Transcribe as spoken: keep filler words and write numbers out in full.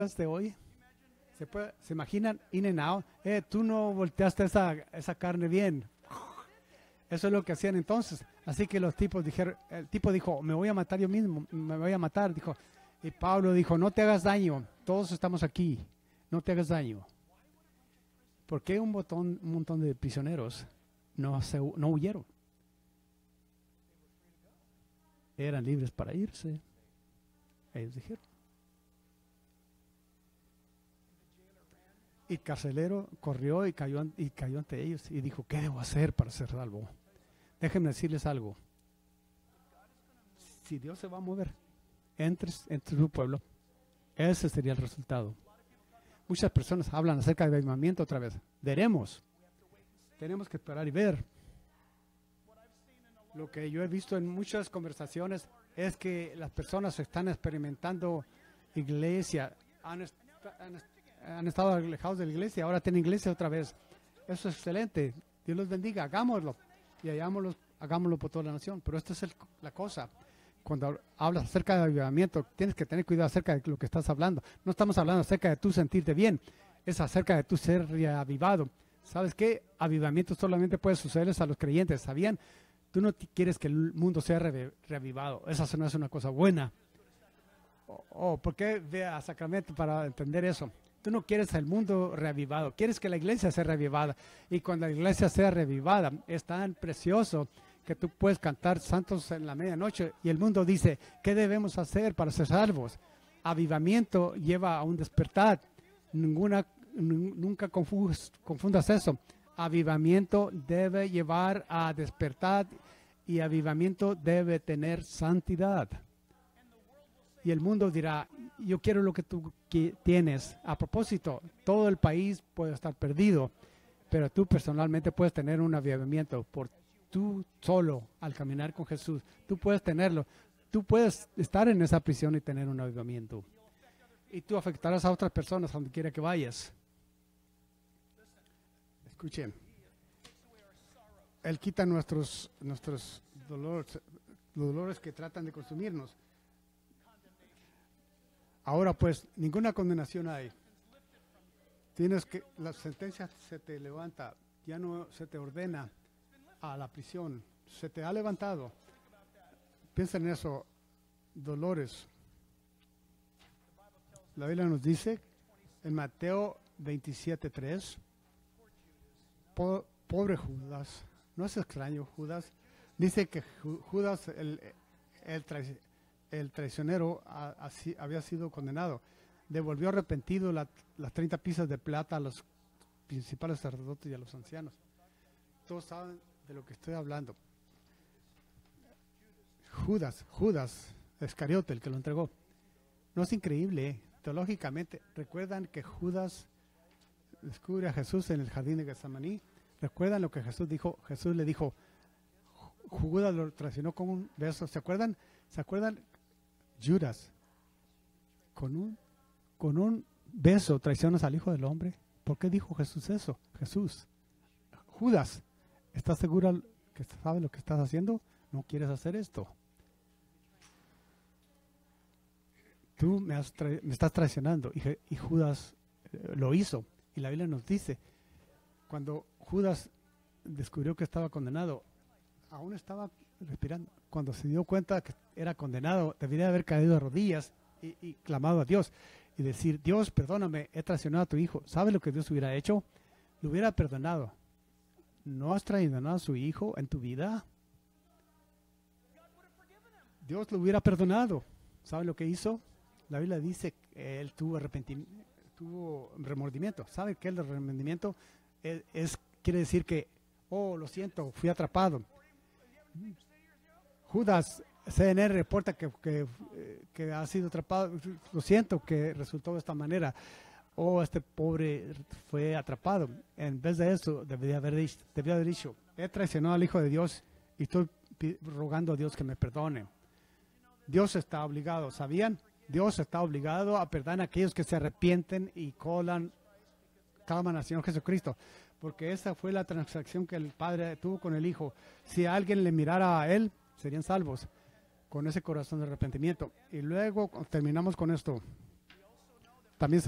de hoy? ¿Se, puede, ¿Se imaginan? In and out. Eh, tú no volteaste esa, esa carne bien. Eso es lo que hacían entonces. Así que los tipos dijeron, el tipo dijo, me voy a matar yo mismo, me voy a matar. Dijo, y Pablo dijo, no te hagas daño, todos estamos aquí, no te hagas daño. ¿Por qué un, botón, un montón de prisioneros no, se, no huyeron? Eran libres para irse. Ellos dijeron. Y el carcelero corrió y cayó, y cayó ante ellos y dijo, ¿qué debo hacer para ser salvo? Déjenme decirles algo. Si Dios se va a mover entre, entre su pueblo, ese sería el resultado. Muchas personas hablan acerca del avivamiento otra vez. Veremos. Tenemos que esperar y ver. Lo que yo he visto en muchas conversaciones es que las personas están experimentando iglesia, han, est han, han estado alejados de la iglesia, ahora tienen iglesia otra vez. Eso es excelente. Dios los bendiga, hagámoslo. Y hagámoslo, hagámoslo por toda la nación. Pero esta es el, la cosa. Cuando hablas acerca de avivamiento, tienes que tener cuidado acerca de lo que estás hablando. No estamos hablando acerca de tú sentirte bien, es acerca de tú ser reavivado. ¿Sabes qué? Avivamiento solamente puede sucederles a los creyentes, ¿sabían? Tú no quieres que el mundo sea re reavivado. Esa no es una cosa buena. Oh, oh, ¿por qué ve a Sacramento para entender eso? Tú no quieres el mundo reavivado, quieres que la iglesia sea reavivada. Y cuando la iglesia sea reavivada, es tan precioso que tú puedes cantar santos en la medianoche y el mundo dice, ¿qué debemos hacer para ser salvos? Avivamiento lleva a un despertar. Ninguna, nunca confundas, confundas eso. Avivamiento debe llevar a despertar y avivamiento debe tener santidad. Y el mundo dirá, yo quiero lo que tú tienes. A propósito, todo el país puede estar perdido, pero tú personalmente puedes tener un avivamiento por tú solo al caminar con Jesús. Tú puedes tenerlo. Tú puedes estar en esa prisión y tener un avivamiento. Y tú afectarás a otras personas donde quiera que vayas. Escuchen. Él quita nuestros, nuestros dolores, los dolores que tratan de consumirnos. Ahora pues, ninguna condenación hay. Tienes que, la sentencia se te levanta, ya no se te ordena a la prisión, se te ha levantado. Piensa en eso, dolores. La Biblia nos dice en Mateo veintisiete tres, po, pobre Judas, no es extraño Judas, dice que Judas, el, el, trai, el traicionero, a, así, había sido condenado. Devolvió arrepentido la, las treinta piezas de plata a los principales sacerdotes y a los ancianos. Todos saben de lo que estoy hablando. Judas, Judas Iscariote, el que lo entregó. No es increíble, ¿eh? Teológicamente, ¿recuerdan que Judas descubre a Jesús en el jardín de Getsemaní? ¿Recuerdan lo que Jesús dijo? Jesús le dijo, Judas lo traicionó con un beso. ¿Se acuerdan? ¿Se acuerdan? Judas, con un, con un beso traicionas al Hijo del Hombre. ¿Por qué dijo Jesús eso? Jesús, Judas, ¿estás segura que sabes lo que estás haciendo? No quieres hacer esto. Tú me, has me estás traicionando. Y, y Judas eh, lo hizo. Y la Biblia nos dice, cuando Judas descubrió que estaba condenado, aún estaba respirando. Cuando se dio cuenta que era condenado, debería haber caído de rodillas y, y clamado a Dios. Y decir, Dios, perdóname, he traicionado a tu hijo. ¿Sabes lo que Dios hubiera hecho? Lo hubiera perdonado. ¿No has traicionado a su hijo en tu vida? Dios lo hubiera perdonado. ¿Sabe lo que hizo? La Biblia dice que él tuvo arrepentimiento, tuvo remordimiento. ¿Sabe qué es el remordimiento? Es, es, quiere decir que, oh, lo siento, fui atrapado. Judas, C N N reporta que, que, que ha sido atrapado. Lo siento que resultó de esta manera. Oh, este pobre fue atrapado. En vez de eso, debería haber dicho, debería haber dicho, he traicionado al Hijo de Dios y estoy rogando a Dios que me perdone. Dios está obligado, ¿sabían? Dios está obligado a perdonar a aquellos que se arrepienten y colan, claman al Señor Jesucristo. Porque esa fue la transacción que el Padre tuvo con el Hijo. Si alguien le mirara a Él, serían salvos con ese corazón de arrepentimiento. Y luego terminamos con esto. también